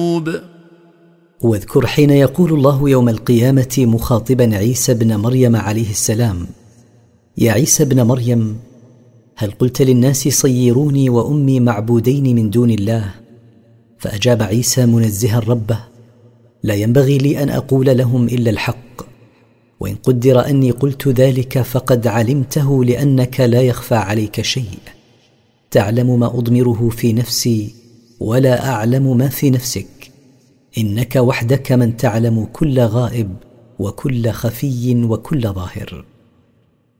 واذكر حين يقول الله يوم القيامة مخاطبا عيسى بن مريم عليه السلام: يا عيسى بن مريم، هل قلت للناس صيروني وأمي معبودين من دون الله؟ فأجاب عيسى منزها ربه: لا ينبغي لي أن أقول لهم إلا الحق، وإن قدر أني قلت ذلك فقد علمته، لأنك لا يخفى عليك شيء، تعلم ما أضمره في نفسي ولا أعلم ما في نفسك، إنك وحدك من تعلم كل غائب وكل خفي وكل ظاهر.